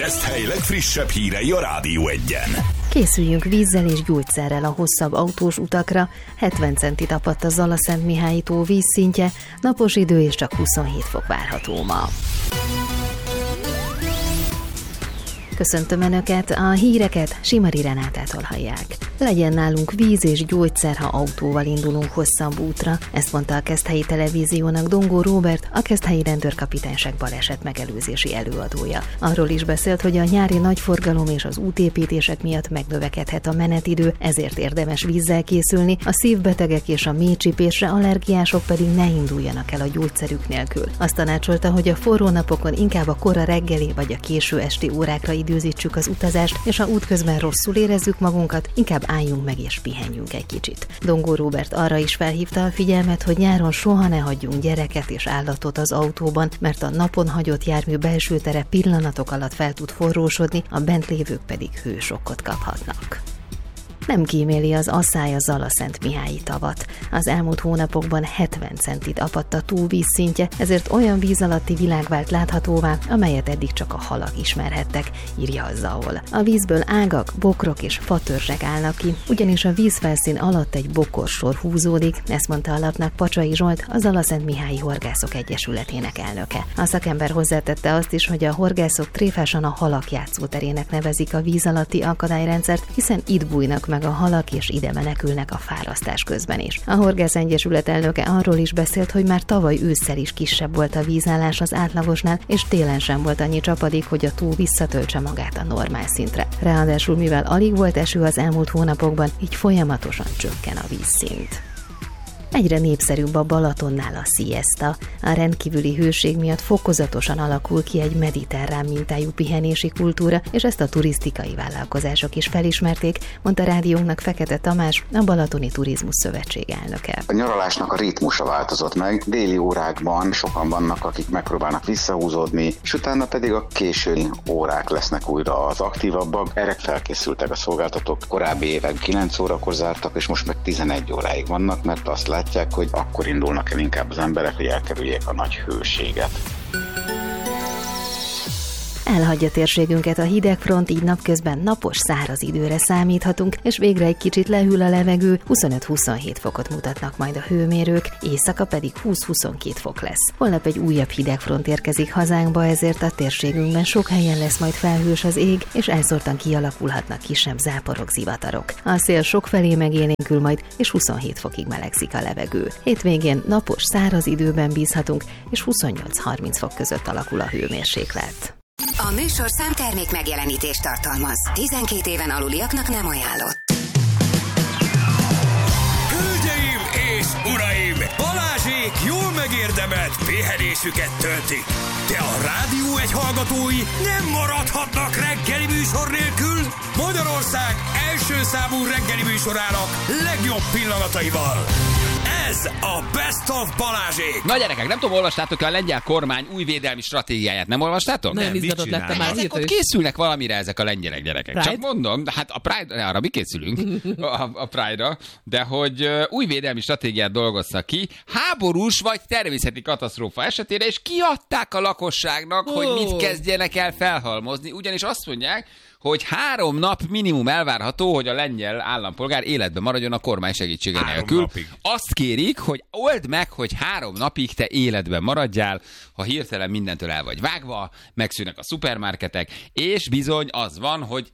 Keszthely legfrissebb hírei a Rádió Egyen. Készüljünk vízzel és gyógyszerrel a hosszabb autós utakra. 70 centit apadt a Zala-Szentmihályi tó vízszintje, napos idő és csak 27 fok várható ma. Köszöntöm Önöket, a híreket Simari Renátától hallják. Legyen nálunk víz és gyógyszer, ha autóval indulunk hosszabb útra, ezt mondta a Keszthelyi Televíziónak Dongó Róbert, a Keszthelyi Rendőrkapitányság baleset megelőzési előadója. Arról is beszélt, hogy a nyári nagyforgalom és az útépítések miatt megnövekedhet a menetidő, ezért érdemes vízzel készülni, a szívbetegek és a méhcsipésre allergiások pedig ne induljanak el a gyógyszerük nélkül. Azt tanácsolta, hogy a forró napokon inkább a kora reggeli vagy a késő esti órákra időzítsük az utazást, és ha útközben rosszul érezzük magunkat, inkább álljunk meg és pihenjünk egy kicsit. Dongó Róbert arra is felhívta a figyelmet, hogy nyáron soha ne hagyjunk gyereket és állatot az autóban, mert a napon hagyott jármű belső tere pillanatok alatt fel tud forrósodni, a bent lévők pedig hősokkot kaphatnak. Nem kíméli az asszály a Zala-Szentmihályi tavat. Az elmúlt hónapokban 70 centit apadt a tó vízszintje, ezért olyan víz alatti világ vált láthatóvá, amelyet eddig csak a halak ismerhettek, írja a ZAOL. A vízből ágak, bokrok és fatörzsek állnak ki, ugyanis a vízfelszín alatt egy bokorsor húzódik, ezt mondta a lapnak Pacsai Zsolt, a Zala-Szentmihályi Horgászok Egyesületének elnöke. A szakember hozzátette azt is, hogy a horgászok tréfásan a halak játszóterének nevezik a víz alatti akadályrendszert, hiszen itt bújnak meg a halak, és ide menekülnek a fárasztás közben is. A Horgász Egyesület elnöke arról is beszélt, hogy már tavaly ősszel is kisebb volt a vízállás az átlagosnál, és télen sem volt annyi csapadék, hogy a tó visszatöltse magát a normál szintre. Ráadásul, mivel alig volt eső az elmúlt hónapokban, így folyamatosan csökken a vízszint. Egyre népszerűbb a Balatonnál a siesta. A rendkívüli hőség miatt fokozatosan alakul ki egy mediterrán mintájú pihenési kultúra, és ezt a turisztikai vállalkozások is felismerték, mondta rádiónknak Fekete Tamás, a Balatoni Turizmus Szövetség elnöke. A nyaralásnak a ritmusa változott meg, déli órákban sokan vannak, akik megpróbálnak visszahúzódni, és utána pedig a késői órák lesznek újra az aktívabbak. Erre felkészültek a szolgáltatók, korábbi évek 9 órakor zártak, és most meg 11 óráig vannak, mert azt látják, hogy akkor indulnak el inkább az emberek, hogy elkerüljék a nagy hőséget. Elhagyja térségünket a hidegfront, így napközben napos, száraz időre számíthatunk, és végre egy kicsit lehűl a levegő, 25-27 fokot mutatnak majd a hőmérők, éjszaka pedig 20-22 fok lesz. Holnap egy újabb hidegfront érkezik hazánkba, ezért a térségünkben sok helyen lesz majd felhős az ég, és elszórtan kialakulhatnak kisebb záporok, zivatarok. A szél sokfelé megélénkül majd, és 27 fokig melegszik a levegő. Hétvégén napos, száraz időben bízhatunk, és 28-30 fok között alakul a hőmérséklet. A műsorszám termék megjelenítést tartalmaz. 12 éven aluliaknak nem ajánlott. Hölgyeim és uraim! Balázsék jól megérdemelt pihenésüket töltik. De a Rádió Egy hallgatói nem maradhatnak reggeli műsor nélkül. Magyarország első számú reggeli műsorának legjobb pillanataival. Ez a Best of Balázsék! Na gyerekek, nem tudom, olvastátok-e a lengyel kormány új védelmi stratégiáját? Nem olvastátok? Nagyon izgatott lettem már. Ezek ott készülnek valamire ezek a lengyelek gyerekek. Pride? Csak mondom, hát a Pride, arra mi készülünk, a Pride-ra, de hogy új védelmi stratégiát dolgoztak ki, háborús vagy természeti katasztrófa esetére, és kiadták a lakosságnak, hogy mit kezdjenek el felhalmozni, ugyanis azt mondják, hogy 3 nap minimum elvárható, hogy a lengyel állampolgár életben maradjon a kormány segítsége nélkül. Azt kérik, hogy old meg, hogy 3 napig te életben maradjál, ha hirtelen mindentől el vagy vágva, megszűnnek a szupermarketek, és bizony az van, hogy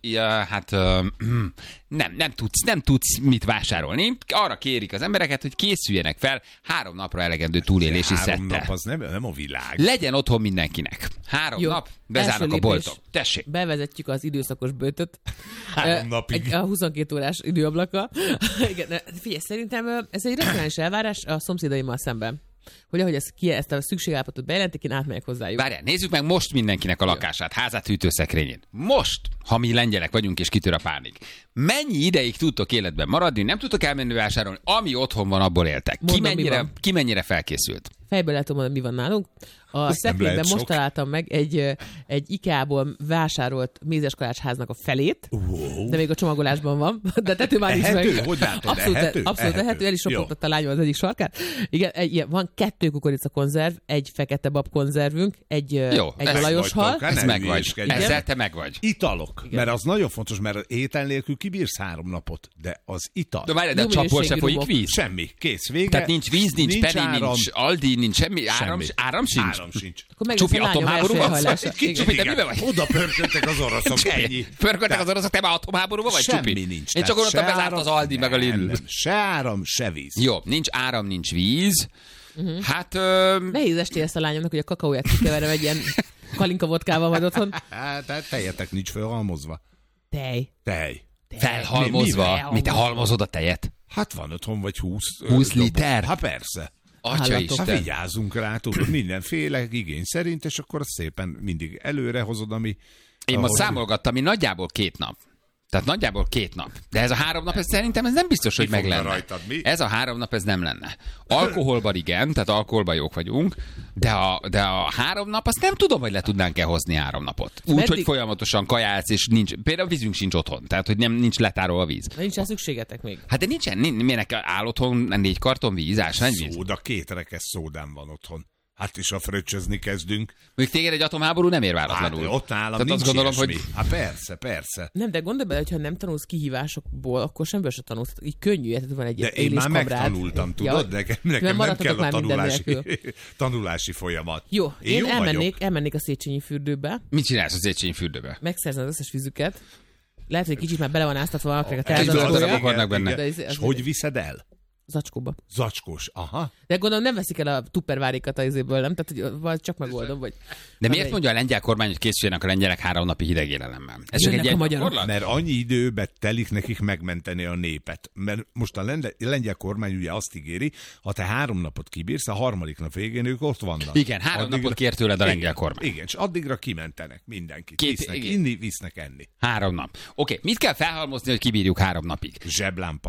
nem tudsz mit vásárolni. Arra kérik az embereket, hogy készüljenek fel 3 napra elegendő túlélési szettel. 3 nap az nem a világ. Legyen otthon mindenkinek. 3 nap, bezárnak a boltok. Tessék. Bevezetjük az időszakos bőtöt. 3 napig. A 22 órás időablaka. Igen, figyelj, szerintem ez egy referens elvárás a szomszédaimmal szemben. Hogy ahogy ezt a szükségállapotot bejelentik, én átmegyek hozzájuk. Várjál, nézzük meg most mindenkinek a lakását, házát, hűtőszekrényét. Most, ha mi lengyelek vagyunk és kitör a pánik. Mennyi ideig tudtok életben maradni, nem tudtok elmenni vásárolni, ami otthon van, abból éltek. Ki mennyire felkészült? fejből lehet mondani, mi van nálunk. A szekrényben most találtam meg egy IKEA-ból vásárolt mézeskalácsháznak a felét, de még a csomagolásban van, de tető már nincs meg. Hogy látod? Abszolút ehető, el is ropogtatta a lányom az egyik sarkát. Igen, van 2 kukoricakonzerv, egy fekete bab konzervünk, egy olajos hal. Ez megvagy. Ezzel te megvagy. Italok. Igen. Mert az nagyon fontos, mert étel nélkül kibírsz 3 napot, de az ital. De várj, de a csapból se folyik víz. Semmi. Kész, vége. Tehát nincs víz, nincs Penny, nincs Aldi, nincs semmi. Áram sincs. Csupi atomháborúban vagy? Csupi, te miben vagy? Oda pörköltek az oroszok, ennyi. Pörköltek az oroszok, te már atomháborúban vagy, Csupi? Semmi nincs. Én csak gondoltam, bezárt az Aldi meg a Lidl. Se áram, se víz. Jó, nincs áram, nincs víz. Hát... Nehéz esté ezt a lányomnak, hogy a kakaóját kikeverem egy ilyen kalinka vodkával majd otthon. Tehát tejetek nincs felhalmozva. Tej. Felhalmozva? Mi te halmozod a tejet? Hát van otthon vagy 20 liter? Hát persze. Atyaisten. Hát vigyázzunk rá, tudod, mindenféle igény szerint, és akkor azt szépen mindig előre hozod, ami... Én most számolgattam, ami nagyjából 2 nap. Tehát nagyjából 2 nap. De ez a 3 nap, ez szerintem ez nem biztos, hogy meg lenne. Rajtad, mi? Ez a 3 nap, ez nem lenne. Alkoholban igen, tehát alkoholban jók vagyunk, de a 3 nap, azt nem tudom, hogy le tudnánk-e hozni 3 napot. Úgy, hogy folyamatosan kajálsz, és nincs, például vízünk sincs otthon, tehát hogy nincs letárolva a víz. Nincs rá szükségetek még. Hát de nincsen, miért áll otthon 4 karton víz, ásványvíz? Szóda, 2 rekesz szódám van otthon. Hát is a fröccsözni kezdünk. Még téged egy atomháború nem ér váratlanul. Hát, ott nálam nincs azt gondolom, hogy... Hát persze. Nem, de gondolj bele, hogyha nem tanulsz kihívásokból, akkor semből se tanulsz. Így könnyű, tehát van egy de én már megtanultam, tudod? Nekem nem kell a tanulási folyamat. Jó, én elmennék a Széchenyi fürdőbe. Mit csinálsz a Széchenyi fürdőbe? Megszerzem az összes vízüket. Lehet, hogy kicsit már bele van áztatva valakinek a terzászlója. És hogy viszed el? Zacskóba. Zacskós, aha. De gondolom nem veszik el a tuppervárékat az izéből, nem? Tehát, hogy csak megoldom, vagy... De miért mondja a lengyel kormány, hogy készüljenek a lengyelek 3 napi hideg élelemmel? Ez csak egy ilyen gyakorlat? Mert annyi időbe telik nekik megmenteni a népet. Mert most a lengyel kormány ugye azt ígéri, ha te 3 napot kibírsz, a 3. nap végén ők ott vannak. Igen, 3 napot kér tőled a lengyel kormány. Igen, és addigra kimentenek mindenkit. Visznek inni, visznek enni. 3 nap. Oké, mit kell felhalmozni, hogy kibírjuk 3 napig? Zseblámpa.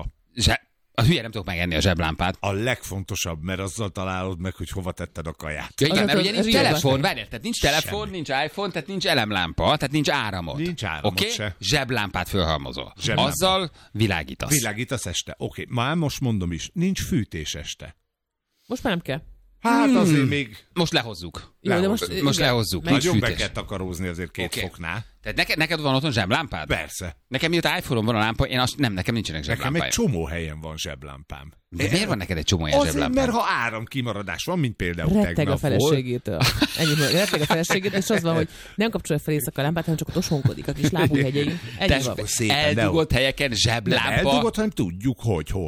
A hülye nem tudok megenni a zseblámpát. A legfontosabb, mert azzal találod meg, hogy hova tetted a kaját. Ja, igen, mert ugye nincs telefon, várjál, tehát nincs telefon, nincs iPhone, tehát nincs elemlámpa, tehát nincs áramod. Nincs áramod se. Zseblámpát fölhalmozol. Azzal világítasz. Világítasz este. Oké, már most mondom is, nincs fűtés este. Most már nem kell. Hát azért még... Most lehozzuk. Jó, de most lehozzuk. Nagyon be kell takarózni azért 2 foknál. Tehát neked van otthon zseblámpád? Persze. Nekem miután iPhone-on van a lámpa, nekem nincsenek zseblámpáim. Nekem egy csomó helyen van zseblámpám. De miért van neked egy csomó ilyen zseblámpám? Azért, mert ha áramkimaradás van, mint például retteg tegnap a feleségétől. Retteg a feleségétől, és az van, hogy nem kapcsolja fel éjszaka a lámpát, hanem csak ott osonkodik a kis lábújhegyein. Ennyi van. Eldugott helyeken zseblámpa. Eldugott, hanem tudjuk, hogy hol.